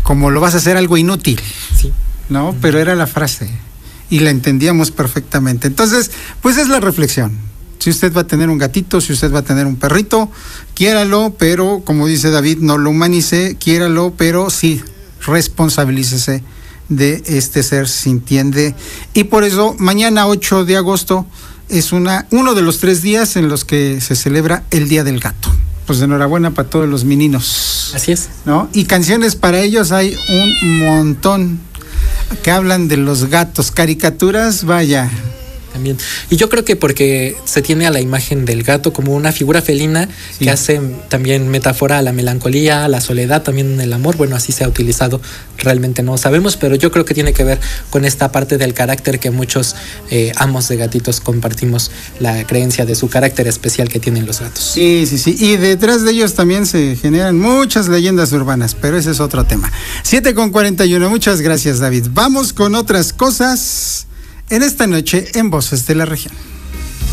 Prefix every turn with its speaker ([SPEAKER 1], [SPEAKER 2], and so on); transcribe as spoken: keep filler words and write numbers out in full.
[SPEAKER 1] como lo vas a hacer algo inútil.
[SPEAKER 2] Sí.
[SPEAKER 1] ¿No? Uh-huh. Pero era la frase y la entendíamos perfectamente. Entonces, pues es la reflexión. Si usted va a tener un gatito, si usted va a tener un perrito, quiéralo, pero como dice David, no lo humanice, quiéralo, pero sí, responsabilícese de este ser sintiente. Y por eso, mañana ocho de agosto es una uno de los tres días en los que se celebra el Día del Gato. Pues enhorabuena para todos los meninos.
[SPEAKER 2] Así es.
[SPEAKER 1] ¿No? Y canciones para ellos hay un montón que hablan de los gatos, caricaturas, vaya.
[SPEAKER 2] También. Y yo creo que porque se tiene a la imagen del gato como una figura felina, sí, que hace también metáfora a la melancolía, a la soledad, también el amor. Bueno, así se ha utilizado, realmente no sabemos, pero yo creo que tiene que ver con esta parte del carácter que muchos eh, amos de gatitos compartimos, la creencia de su carácter especial que tienen los gatos.
[SPEAKER 1] Sí, sí, sí. Y detrás de ellos también se generan muchas leyendas urbanas, pero ese es otro tema. siete con cuarenta y uno, muchas gracias, David. Vamos con otras cosas en esta noche en Voces de la Región.